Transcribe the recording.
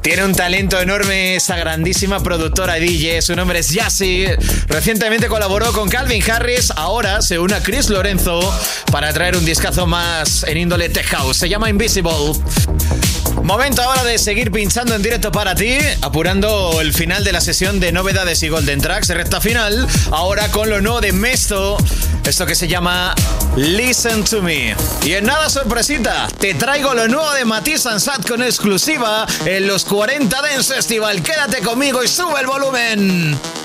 Tiene un talento enorme esa grandísima productora DJ. Su nombre es Yassi. Recientemente colaboró con Calvin Harris. Ahora se une a Chris Lorenzo para traer un discazo más en índole tech house. Se llama Invisible. Momento ahora de seguir pinchando en directo para ti, apurando el final de la sesión de novedades y Golden Tracks, recta final, ahora con lo nuevo de Mesto, esto que se llama Listen to Me. Y en nada, sorpresita, te traigo lo nuevo de Matisse Ansat con exclusiva en los 40 Dance Festival. Quédate conmigo y sube el volumen.